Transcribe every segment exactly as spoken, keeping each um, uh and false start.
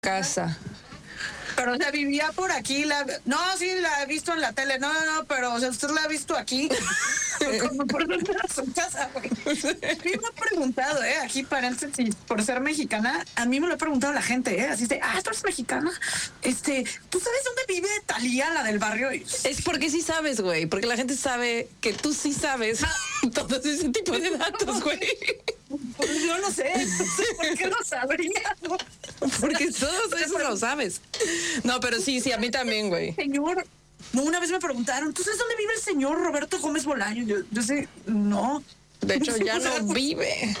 casa. Pero, o sea, vivía por aquí. La... No, sí, la he visto en la tele. No, no, no, pero, o sea, usted la ha visto aquí. Como por dentro de su casa, güey. A mí me ha preguntado, ¿eh? Aquí, paréntesis, por ser mexicana, a mí me lo ha preguntado la gente, ¿eh? Así de, ah, ¿tú eres mexicana? Este, ¿tú sabes dónde vive Talía, la del barrio? Es porque sí sabes, güey. Porque la gente sabe que tú sí sabes todo ese tipo de datos, güey. Pues yo no sé, no sé por qué lo sabría, ¿no? Porque todos eso lo sabes. No, pero sí, sí, a mí también, güey. Señor, no, una vez me preguntaron, ¿tú sabes dónde vive el señor Roberto Gómez Bolaño? Yo, yo sé, no. De hecho, ya no vive.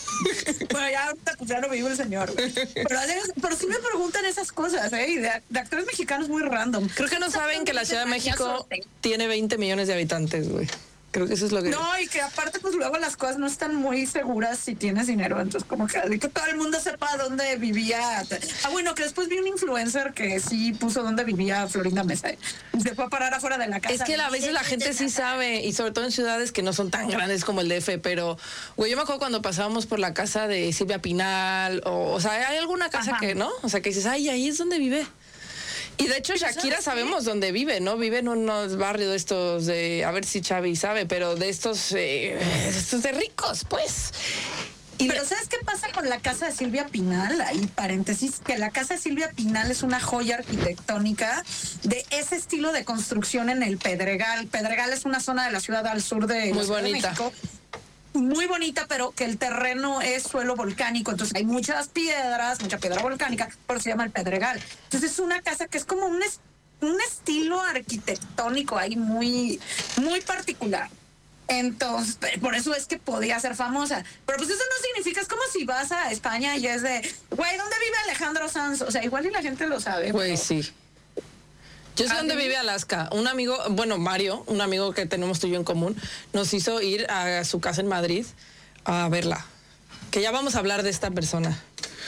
Bueno, ya ahorita pues ya no vive el señor. Pero, pero sí me preguntan esas cosas, ¿eh? Y de, de actores mexicanos muy random. Creo que no saben que la Ciudad de México tiene veinte millones de habitantes, güey. Creo que eso es lo que... No, y que aparte, pues luego las cosas no están muy seguras si tienes dinero. Entonces, como que, que todo el mundo sepa dónde vivía. Ah, bueno, que después vi un influencer que sí puso dónde vivía Florinda Mesa. Se fue a parar afuera de la casa. Es que a veces la gente sí sabe, y sobre todo en ciudades que no son tan grandes como el D F, pero, güey, yo me acuerdo cuando pasábamos por la casa de Silvia Pinal, o, o sea, hay alguna casa Ajá. que, ¿no? O sea, que dices, ay, ahí es donde vive. Y de hecho Shakira sabemos dónde vive, ¿no? Vive en unos barrios de estos de, a ver si Xavi sabe, pero de estos, eh, estos de ricos, pues. Y pero ¿sabes qué pasa con la casa de Silvia Pinal? Ahí paréntesis, que la casa de Silvia Pinal es una joya arquitectónica de ese estilo de construcción en el Pedregal. Pedregal es una zona de la ciudad al sur de, Muy Ciudad bonita. de México. Muy bonita, pero que el terreno es suelo volcánico, entonces hay muchas piedras, mucha piedra volcánica, por eso se llama el Pedregal. Entonces es una casa que es como un, es, un estilo arquitectónico ahí muy, muy particular. Entonces, por eso es que podía ser famosa. Pero pues eso no significa, es como si vas a España y es de, güey, ¿dónde vive Alejandro Sanz? O sea, igual y la gente lo sabe. Güey, sí. Yo sé dónde vive Alaska. Un amigo, bueno, Mario, un amigo que tenemos tú y yo en común, nos hizo ir a su casa en Madrid a verla. Que ya vamos a hablar de esta persona.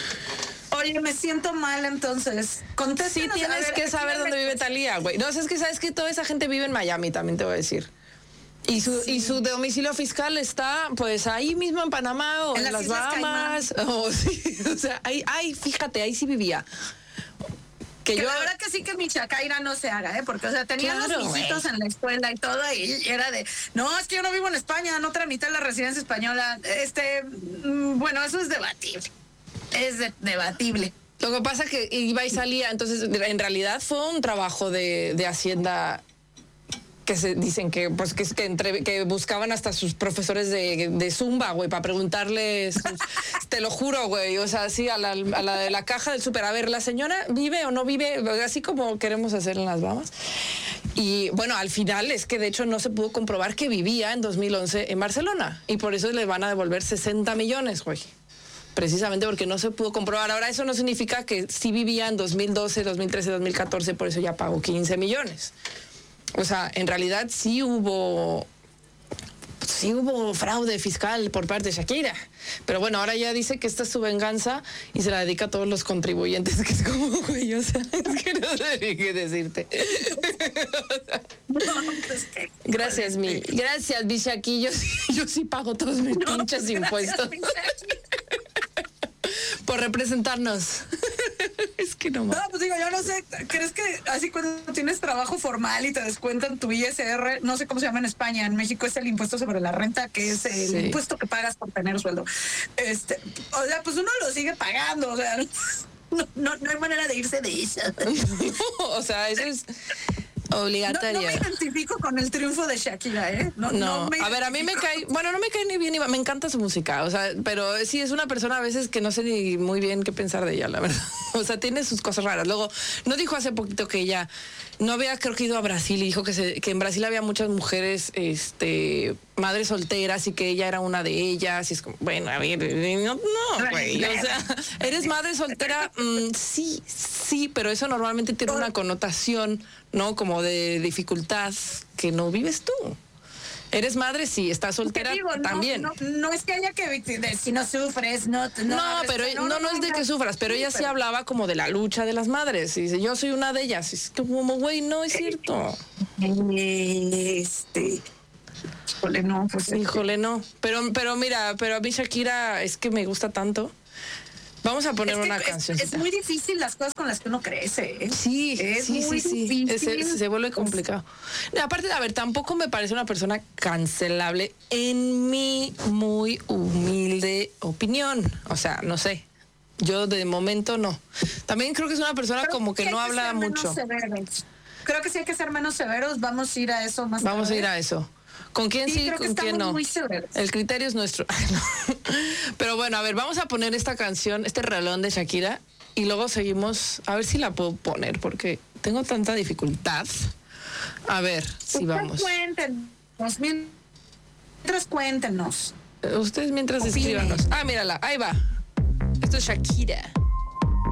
Oye, me siento mal entonces. Sí, tienes ver, que saber dónde vive Talía, güey. No, es que sabes que toda esa gente vive en Miami, también te voy a decir. Y su, sí. y su domicilio fiscal está, pues, ahí mismo en Panamá o en, en las, las Bahamas. Oh, sí, o sea, ahí, ahí, fíjate, ahí sí vivía. Que, que yo... la verdad que sí que mi chacaira no se haga, ¿eh? Porque, o sea, tenía claro, los visitos en la escuela y todo, y era de, no, es que yo no vivo en España, no tramité la residencia española. Este, bueno, eso es debatible. Es de, debatible. Lo que pasa es que iba y salía, entonces, en realidad fue un trabajo de, de Hacienda que se dicen que pues que, que, entre, que buscaban hasta sus profesores de, de Zumba, güey, para preguntarles, te lo juro, güey, o sea, así a la, a la de la caja del súper, a ver, ¿la señora vive o no vive? Así como queremos hacer en las Bahamas. Y bueno, al final es que de hecho no se pudo comprobar que vivía en dos mil once en Barcelona, y por eso le van a devolver sesenta millones, güey. Precisamente porque no se pudo comprobar. Ahora, eso no significa que sí vivía en dos mil doce, dos mil trece, dos mil catorce, por eso ya pagó quince millones. O sea, en realidad sí hubo, sí hubo fraude fiscal por parte de Shakira. Pero bueno, ahora ya dice que esta es su venganza y se la dedica a todos los contribuyentes, que es como, güey, o sea, es que no sé qué decirte. Gracias, mi, gracias, mi Shakira. Yo, yo sí pago todos mis no, pinches impuestos. Por representarnos. Es que no más. No, pues digo, yo no sé, ¿crees que así cuando tienes trabajo formal y te descuentan tu I S R, no sé cómo se llama en España, en México es el impuesto sobre la renta, que es el sí. impuesto que pagas por tener sueldo? Este, o sea, pues uno lo sigue pagando, o sea, no, no, no hay manera de irse de eso. O sea, eso es obligatorio. No, no me identifico con el triunfo de Shakira, ¿eh? No, no. no me a ver, a mí me cae, bueno, no me cae ni bien ni mal, me encanta su música, o sea, pero sí es una persona a veces que no sé ni muy bien qué pensar de ella, la verdad. O sea, tiene sus cosas raras. Luego, no dijo hace poquito que ella no había, creo que ido a Brasil y dijo que, se, que en Brasil había muchas mujeres, este, madres solteras y que ella era una de ellas. Y es como, bueno, a ver, no, no, güey, o sea, ¿eres madre soltera? Mm, sí, sí, pero eso normalmente tiene una connotación, ¿no? Como de dificultad que no vives tú. ¿Eres madre? Sí. ¿Estás soltera? Digo, también. No, no, no es que haya que de, si no sufres, no... No, no pero no, no, no es de que sufras, pero ella sí hablaba como de la lucha de las madres. Y dice, yo soy una de ellas. Y es como, güey, no es cierto. Este... Híjole, no. Pues Híjole, no. Pero, pero mira, pero a mí Shakira es que me gusta tanto. Vamos a poner Es que una es- canción. Es, muy difícil las cosas con las que uno crece. ¿eh? Sí, es sí, muy sí, sí. difícil. Ese- se vuelve complicado. Y aparte, a ver, tampoco me parece una persona cancelable en mi muy humilde opinión. O sea, no sé. Yo de momento no. También creo que es una persona Creo como que hay no ser habla menos mucho. severos. Creo que sí hay que ser menos severos. Vamos a ir a eso más Vamos a tarde. ir a eso. ¿Con quién Sí, sí, creo que con quién estamos no? muy severos. El criterio es nuestro. Pero bueno, a ver, vamos a poner esta canción, este reloj de Shakira, y luego seguimos, a ver si la puedo poner, porque tengo tanta dificultad. A ver, si Ustedes vamos. Cuéntenos, mientras cuéntenos. Ustedes mientras Opinen. escríbanos. Ah, mírala, ahí va. Esto es Shakira.